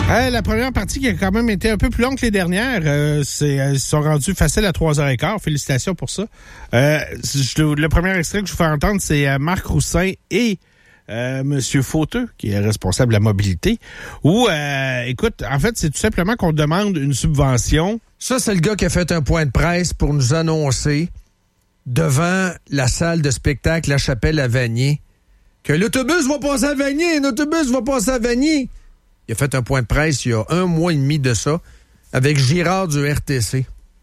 La première partie qui a quand même été un peu plus longue que les dernières, ils sont rendus faciles à 3h15. Félicitations pour ça. Le premier extrait que je vous fais entendre, c'est Marc Roussin et Monsieur Fauteux, qui est responsable de la mobilité, où, écoute, en fait, c'est tout simplement qu'on demande une subvention. Ça, c'est le gars qui a fait un point de presse pour nous annoncer devant la salle de spectacle La Chapelle à Vanier que l'autobus va passer à Vanier, l'autobus va passer à Vanier. Il a fait un point de presse il y a 1 mois et demi de ça avec Girard du RTC.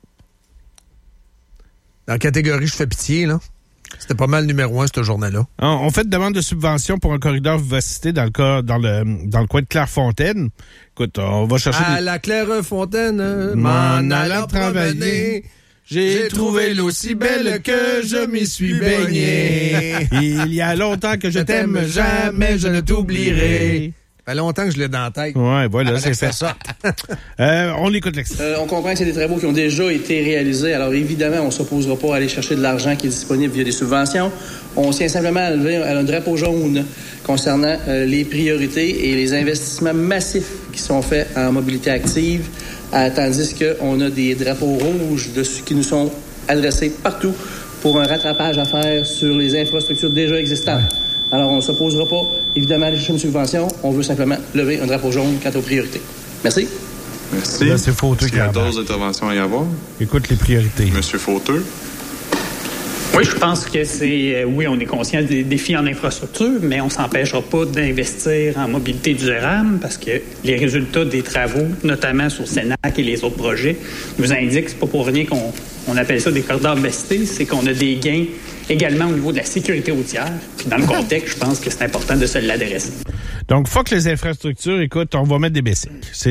Dans la catégorie Je fais pitié, là. C'était pas mal numéro 1, cette journée-là. On fait une demande de subvention pour un corridor vivacité dans le coin de Clairefontaine. Écoute, on va chercher... À la Clairefontaine, m'en allant travailler, j'ai trouvé l'eau si belle que je m'y suis baigné. Il y a longtemps que je t'aime, jamais je ne t'oublierai. Ça fait longtemps que je l'ai dans la tête. Ouais, voilà, c'est fait ça. On l'écoute l'extrait. On comprend que c'est des travaux qui ont déjà été réalisés. Alors, évidemment, on ne s'opposera pas à aller chercher de l'argent qui est disponible via des subventions. On tient simplement à lever un drapeau jaune concernant les priorités et les investissements massifs qui sont faits en mobilité active, tandis qu'on a des drapeaux rouges qui nous sont adressés partout pour un rattrapage à faire sur les infrastructures déjà existantes. Ouais. Alors, on ne s'opposera pas, évidemment, à aller chercher une subvention. On veut simplement lever un drapeau jaune quant aux priorités. Merci. Merci. Là, c'est Fauteux qui a d'autres interventions à y avoir. Écoute les priorités. Monsieur Fauteux. Oui, je pense que c'est... Oui, on est conscient des défis en infrastructure, mais on ne s'empêchera pas d'investir en mobilité durable parce que les résultats des travaux, notamment sur Sénac et les autres projets, nous indiquent, c'est pas pour rien qu'on appelle ça des corridors vivacité, c'est qu'on a des gains également au niveau de la sécurité routière. Puis dans le contexte, je pense que c'est important de se l'adresser. Donc, fuck les infrastructures, écoute, on va mettre des bicycles.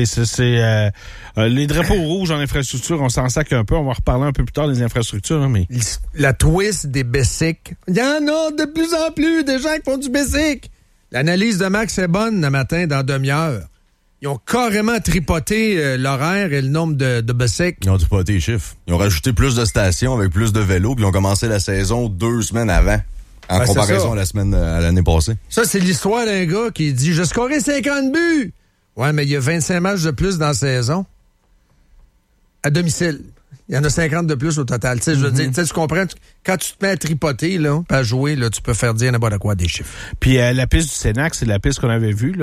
Les drapeaux rouges en infrastructure, on s'en sac un peu. On va reparler un peu plus tard des infrastructures, hein, mais... La twist des bicycles. Il y en a de plus en plus des gens qui font du bicycle. L'analyse de Max est bonne le matin dans demi-heure. Ils ont carrément tripoté l'horaire et le nombre de bicycles. Ils ont tripoté les chiffres. Ils ont rajouté plus de stations avec plus de vélos, puis ils ont commencé la saison 2 semaines avant. En comparaison à l'année passée. Ça, c'est l'histoire d'un gars qui dit « Je scorais 50 buts! » Ouais, mais il y a 25 matchs de plus dans la saison. À domicile. Il y en a 50 de plus au total. Tu sais, je veux dire, tu comprends? Quand tu te mets à tripoter, là, à jouer, là, tu peux faire dire n'importe quoi des chiffres. Puis la piste du Sénac, c'est la piste qu'on avait vue, là.